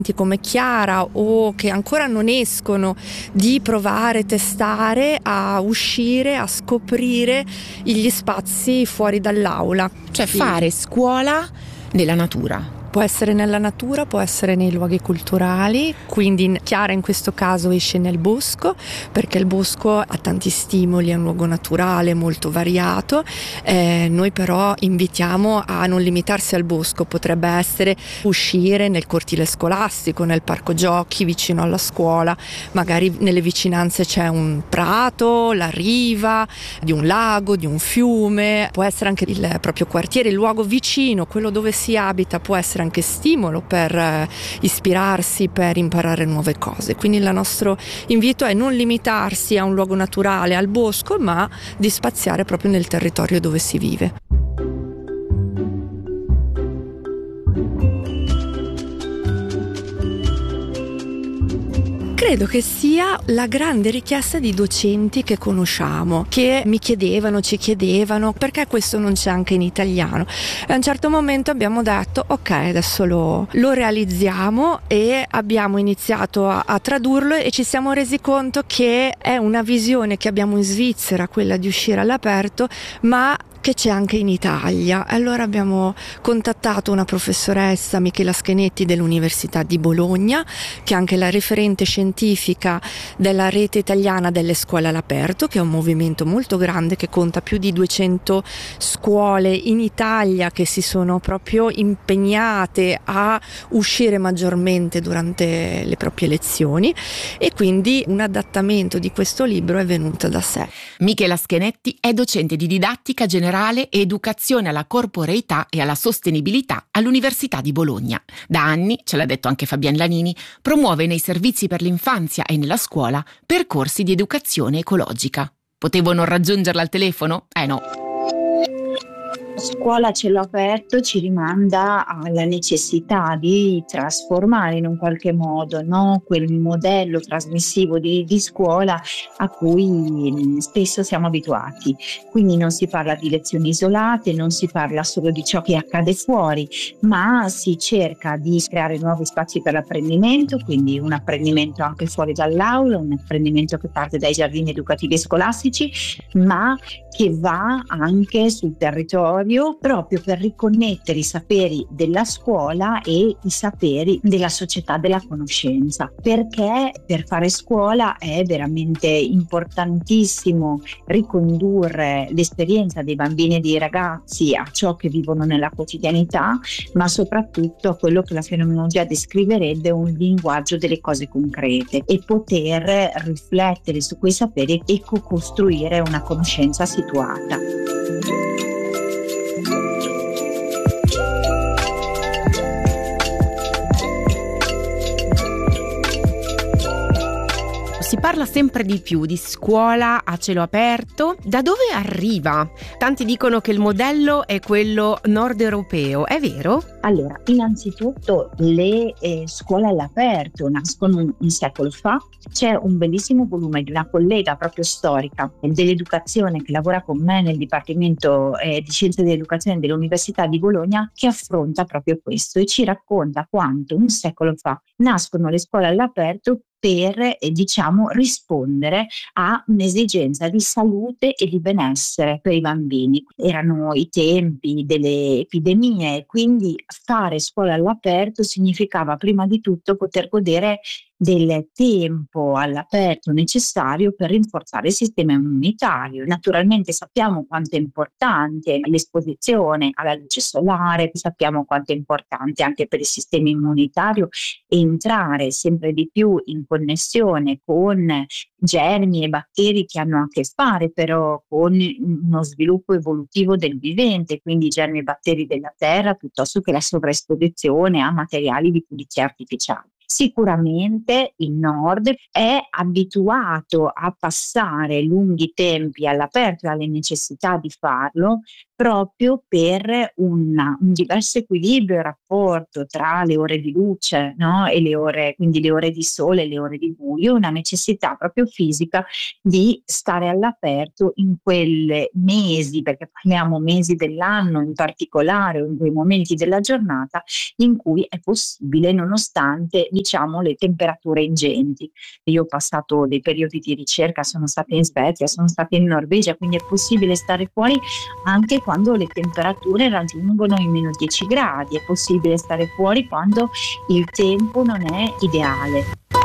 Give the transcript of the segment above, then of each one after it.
come Chiara o che ancora non escono, di provare, testare a uscire, a scoprire gli spazi fuori dall'aula. Cioè fare scuola nella natura. Può essere nella natura, può essere nei luoghi culturali, quindi Chiara in questo caso esce nel bosco, perché il bosco ha tanti stimoli, è un luogo naturale molto variato. Noi però invitiamo a non limitarsi al bosco, potrebbe essere uscire nel cortile scolastico, nel parco giochi vicino alla scuola, magari nelle vicinanze c'è un prato, la riva di un lago, di un fiume, può essere anche il proprio quartiere, il luogo vicino, quello dove si abita, può essere anche stimolo per ispirarsi, per imparare nuove cose. Quindi il nostro invito è non limitarsi a un luogo naturale, al bosco, ma di spaziare proprio nel territorio dove si vive. Credo che sia la grande richiesta di docenti che conosciamo, che mi chiedevano, ci chiedevano perché questo non c'è anche in italiano. E a un certo momento abbiamo detto ok, adesso lo realizziamo, e abbiamo iniziato a tradurlo, e ci siamo resi conto che è una visione che abbiamo in Svizzera, quella di uscire all'aperto, ma che c'è anche in Italia. Allora abbiamo contattato una professoressa, Michela Schenetti, dell'Università di Bologna, che è anche la referente scientifica della rete italiana delle scuole all'aperto, che è un movimento molto grande che conta più di 200 scuole in Italia che si sono proprio impegnate a uscire maggiormente durante le proprie lezioni, e quindi un adattamento di questo libro è venuto da sé. Michela Schenetti è docente di didattica generale e educazione alla corporeità e alla sostenibilità all'Università di Bologna. Da anni, ce l'ha detto anche Fabian Lanini, promuove nei servizi per l'infanzia e nella scuola percorsi di educazione ecologica. Potevo non raggiungerla al telefono? No. Scuola a cielo aperto ci rimanda alla necessità di trasformare in un qualche modo, no, quel modello trasmissivo di scuola a cui spesso siamo abituati. Quindi non si parla di lezioni isolate, non si parla solo di ciò che accade fuori, ma si cerca di creare nuovi spazi per l'apprendimento, quindi un apprendimento anche fuori dall'aula, un apprendimento che parte dai giardini educativi scolastici, ma che va anche sul territorio, proprio per riconnettere i saperi della scuola e i saperi della società della conoscenza, perché per fare scuola è veramente importantissimo ricondurre l'esperienza dei bambini e dei ragazzi a ciò che vivono nella quotidianità, ma soprattutto a quello che la fenomenologia descriverebbe un linguaggio delle cose concrete, e poter riflettere su quei saperi e co-costruire una conoscenza situata. Si parla sempre di più di scuola a cielo aperto. Da dove arriva? Tanti dicono che il modello è quello nord europeo, è vero? Allora, innanzitutto le scuole all'aperto nascono un secolo fa. C'è un bellissimo volume di una collega proprio storica dell'educazione che lavora con me nel Dipartimento di Scienze dell'Educazione dell'Università di Bologna, che affronta proprio questo e ci racconta quanto un secolo fa nascono le scuole all'aperto per rispondere a un'esigenza di salute e di benessere per i bambini. Erano i tempi delle epidemie, quindi fare scuola all'aperto significava prima di tutto poter godere del tempo all'aperto necessario per rinforzare il sistema immunitario. Naturalmente sappiamo quanto è importante l'esposizione alla luce solare, sappiamo quanto è importante anche per il sistema immunitario entrare sempre di più in connessione con germi e batteri che hanno a che fare però con uno sviluppo evolutivo del vivente, quindi germi e batteri della terra, piuttosto che la sovraesposizione a materiali di pulizia artificiale. Sicuramente il nord è abituato a passare lunghi tempi all'aperto e alle necessità di farlo proprio per un diverso equilibrio e rapporto tra le ore di luce, no? E quindi le ore di sole e le ore di buio, una necessità proprio fisica di stare all'aperto in quelle mesi, perché parliamo mesi dell'anno in particolare, o in quei momenti della giornata in cui è possibile, nonostante diciamo le temperature ingenti. Io ho passato dei periodi di ricerca, sono stata in Svezia, sono stata in Norvegia, quindi è possibile stare fuori anche quando le temperature raggiungono i meno 10 gradi, è possibile stare fuori quando il tempo non è ideale.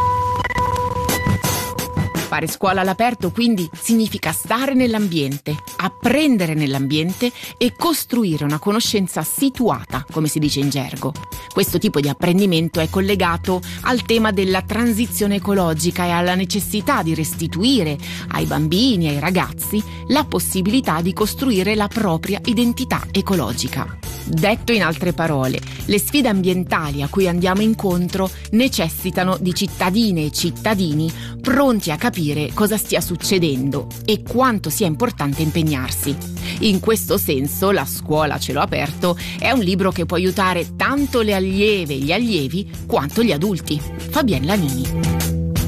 Fare scuola all'aperto quindi significa stare nell'ambiente, apprendere nell'ambiente e costruire una conoscenza situata, come si dice in gergo. Questo tipo di apprendimento è collegato al tema della transizione ecologica e alla necessità di restituire ai bambini e ai ragazzi la possibilità di costruire la propria identità ecologica. Detto in altre parole, le sfide ambientali a cui andiamo incontro necessitano di cittadine e cittadini pronti a capire cosa stia succedendo e quanto sia importante impegnarsi. In questo senso, La scuola a cielo aperto è un libro che può aiutare tanto le allieve e gli allievi quanto gli adulti. Fabienne Lanini.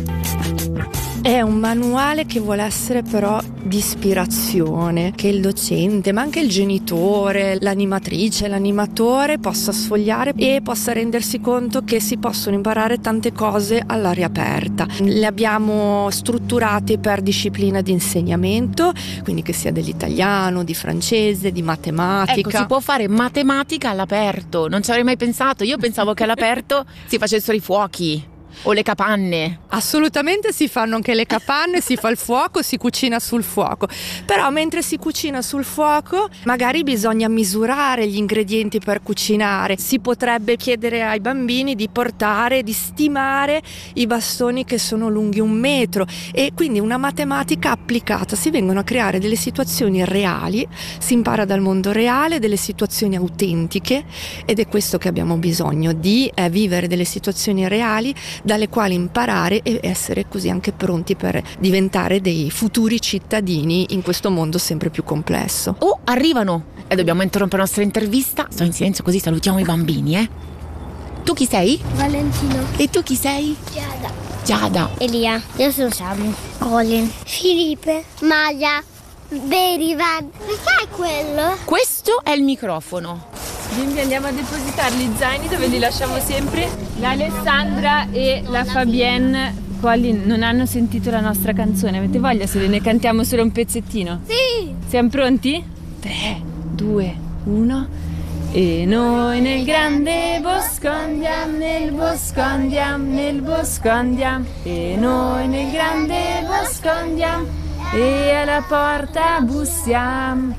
È un manuale che vuole essere però di ispirazione, che il docente, ma anche il genitore, l'animatrice, l'animatore possa sfogliare e possa rendersi conto che si possono imparare tante cose all'aria aperta. Le abbiamo strutturate per disciplina di insegnamento, quindi che sia dell'italiano, di francese, di matematica. Ecco, si può fare matematica all'aperto, non ci avrei mai pensato. Io pensavo che all'aperto si facessero i fuochi o le capanne. Assolutamente si fanno anche le capanne, si fa il fuoco, si cucina sul fuoco. Però mentre si cucina sul fuoco magari bisogna misurare gli ingredienti per cucinare. Si potrebbe chiedere ai bambini di portare, di stimare i bastoni che sono lunghi 1 metro, e quindi una matematica applicata. Si vengono a creare delle situazioni reali, si impara dal mondo reale, delle situazioni autentiche, ed è questo che abbiamo bisogno, di vivere delle situazioni reali dalle quali imparare e essere così anche pronti per diventare dei futuri cittadini in questo mondo sempre più complesso. Oh, arrivano! E dobbiamo interrompere la nostra intervista. Sto in silenzio così salutiamo i bambini, Tu chi sei? Valentino. E tu chi sei? Giada. Elia. Io sono Samu. Colin. Filipe. Maya. Berivan. Che è quello? Questo è il microfono. Quindi andiamo a depositare gli zaini dove li lasciamo sempre. La Alessandra e la Fabienne quali non hanno sentito la nostra canzone. Avete voglia se ne cantiamo solo un pezzettino? Sì! Siamo pronti? 3, 2, 1. E noi nel grande bosco andiamo, nel bosco andiamo, nel bosco andiamo. E noi nel grande bosco andiamo e alla porta bussiamo.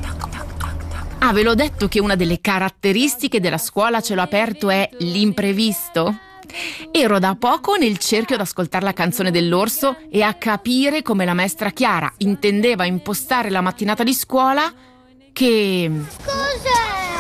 Ah, ve l'ho detto che una delle caratteristiche della scuola a cielo aperto è l'imprevisto? Ero da poco nel cerchio ad ascoltare la canzone dell'orso e a capire come la maestra Chiara intendeva impostare la mattinata di scuola che... Cos'è?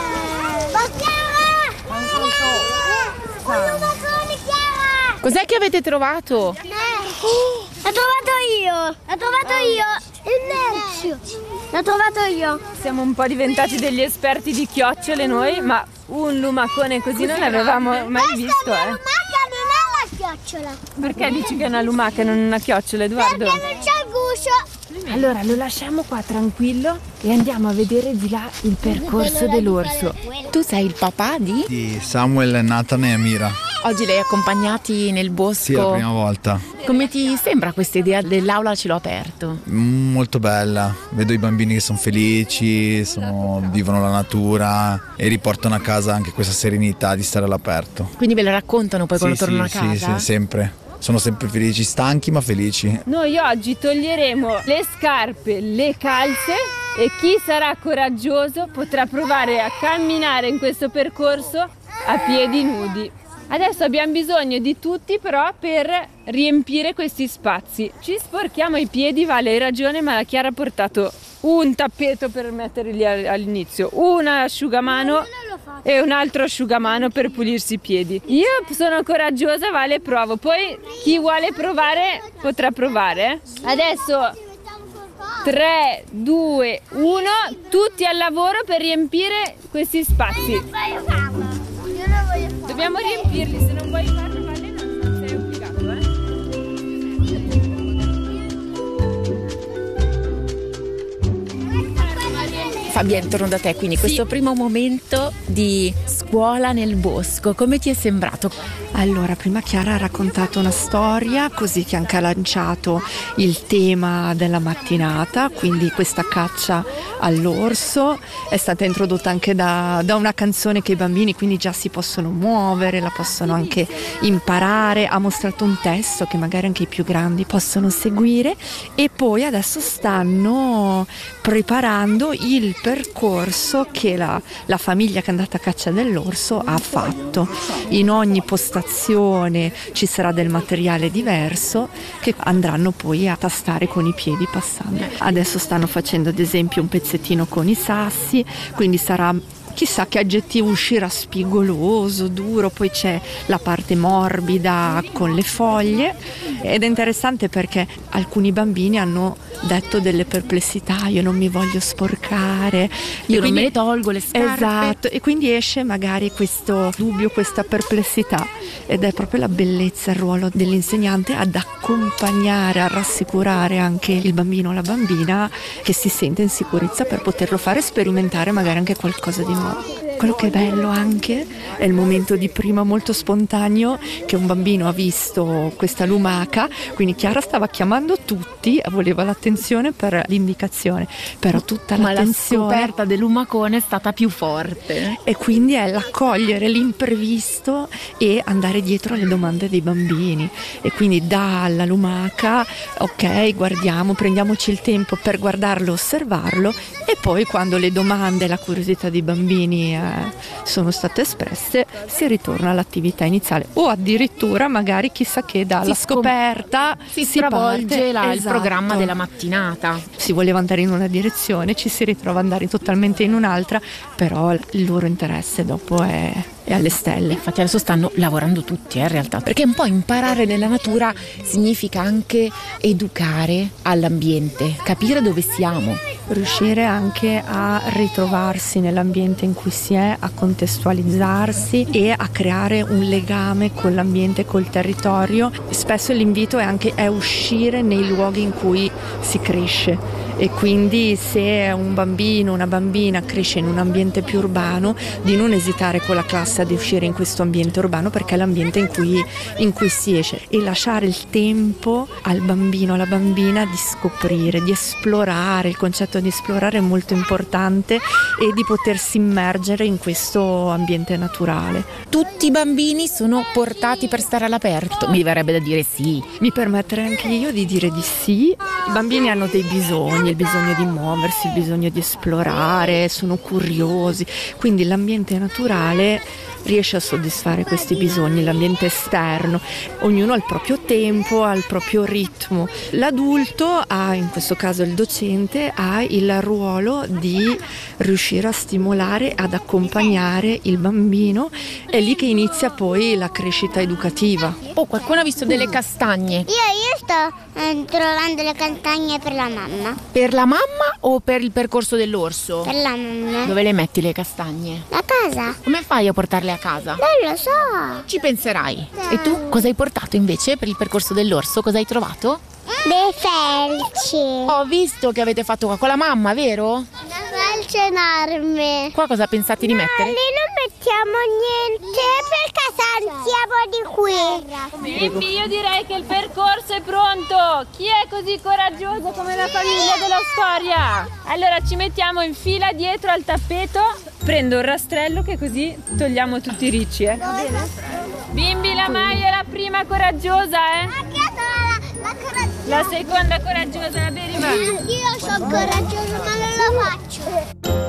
Chiara! Cos'è che avete trovato? L'ho trovato io! Il nercio! L'ho trovato io! Siamo un po' diventati degli esperti di chiocciole noi, ma un lumacone così non l'avevamo mai visto, Questa lumaca non è la chiocciola! Perché dici che è una lumaca e non una chiocciola, Edoardo? Perché non c'è il guscio! Allora lo lasciamo qua tranquillo e andiamo a vedere di là il percorso dell'orso. Tu sei il papà di? Di Samuel, Nathan e Amira. Oggi li hai accompagnati nel bosco? Sì, la prima volta. Come ti sembra questa idea dell'aula a cielo aperto? Molto bella. Vedo i bambini che sono felici, vivono la natura e riportano a casa anche questa serenità di stare all'aperto. Quindi ve la raccontano poi quando tornano a casa? Sì, sempre. Sono sempre felici, stanchi ma felici. Noi oggi toglieremo le scarpe, le calze e chi sarà coraggioso potrà provare a camminare in questo percorso a piedi nudi. Adesso abbiamo bisogno di tutti però per riempire questi spazi. Ci sporchiamo i piedi, Vale, hai ragione, ma la Chiara ha portato un tappeto per metterli all'inizio, un asciugamano e un altro asciugamano per pulirsi i piedi. Io sono coraggiosa, Vale, provo. Poi chi vuole provare potrà provare. Adesso 3, 2, 1, tutti al lavoro per riempire questi spazi. Io non voglio farlo. Dobbiamo riempirli, se non vuoi farlo Valle non sei obbligato, Fabienne, torno da te, quindi questo primo momento di scuola nel bosco, come ti è sembrato? Allora, prima Chiara ha raccontato una storia, così che anche ha lanciato il tema della mattinata, quindi questa caccia all'orso. È stata introdotta anche da una canzone che i bambini quindi già si possono muovere, la possono anche imparare. Ha mostrato un testo che magari anche i più grandi possono seguire, e poi adesso stanno preparando il percorso che la famiglia che è andata a caccia dell'orso ha fatto. In ogni postazione ci sarà del materiale diverso che andranno poi a tastare con i piedi passando. Adesso stanno facendo ad esempio un pezzettino con i sassi, quindi sarà chissà che aggettivo uscirà, spigoloso, duro, poi c'è la parte morbida con le foglie, ed è interessante perché alcuni bambini hanno detto delle perplessità: io non mi voglio sporcare, io non me le tolgo le scarpe. Esatto, e quindi esce magari questo dubbio, questa perplessità, ed è proprio la bellezza, il ruolo dell'insegnante ad accompagnare, a rassicurare anche il bambino o la bambina che si sente in sicurezza per poterlo fare, sperimentare magari anche qualcosa di nuovo. Quello che è bello anche è il momento di prima molto spontaneo che un bambino ha visto questa lumaca, quindi Chiara stava chiamando tutti, voleva l'attenzione per l'indicazione, però tutta l'attenzione, ma la scoperta del lumacone è stata più forte, e quindi è l'accogliere l'imprevisto e andare dietro alle domande dei bambini, e quindi dalla lumaca ok, guardiamo, prendiamoci il tempo per guardarlo, osservarlo, e poi quando le domande e la curiosità dei bambini sono state espresse si ritorna all'attività iniziale, o addirittura magari chissà che dalla scoperta si stravolge parte. il programma della mattinata. Si voleva andare in una direzione, ci si ritrova ad andare totalmente in un'altra, però il loro interesse dopo è alle stelle. Infatti adesso stanno lavorando tutti in realtà, perché un po' imparare nella natura significa anche educare all'ambiente, capire dove siamo, riuscire anche a ritrovarsi nell'ambiente in cui si è, a contestualizzarsi e a creare un legame con l'ambiente, col territorio. Spesso l'invito è uscire nei luoghi in cui si cresce, e quindi se un bambino, una bambina cresce in un ambiente più urbano, di non esitare con la classe ad uscire in questo ambiente urbano, perché è l'ambiente in cui si esce, e lasciare il tempo al bambino, alla bambina di scoprire, di esplorare. Il concetto di esplorare è molto importante, e di potersi immergere in questo ambiente naturale. Tutti i bambini sono portati per stare all'aperto? Mi verrebbe da dire sì. Mi permetterei anche io di dire di sì. I bambini hanno dei bisogni, il bisogno di muoversi, il bisogno di esplorare, sono curiosi, quindi l'ambiente naturale riesce a soddisfare questi bisogni, l'ambiente esterno. Ognuno ha il proprio tempo, ha il proprio ritmo. L'adulto in questo caso il docente, ha il ruolo di riuscire a stimolare, ad accompagnare il bambino. È lì che inizia poi la crescita educativa. Oh, qualcuno ha visto delle castagne? Io sto trovando le castagne per la mamma. Per la mamma o per il percorso dell'orso? Per la mamma. Dove le metti le castagne? A casa. Come fai a portarle a casa? Non lo so. Ci penserai. E tu cosa hai portato invece per il percorso dell'orso? Cosa hai trovato? Dei felci. Ho visto che avete fatto qua con la mamma, vero? Una felce enorme. Qua cosa pensate di mettere? Lì non mettiamo niente perché siamo di qui. Bimbi, io direi che il percorso è pronto. Chi è così coraggioso come la famiglia della storia? Allora ci mettiamo in fila dietro al tappeto. Prendo il rastrello, che così togliamo tutti i ricci, Va bene? Bimbi, la Maya è la prima coraggiosa, Anche io sono la coraggiosa. La seconda coraggiosa, la Beriva. Io sono coraggiosa ma non lo faccio.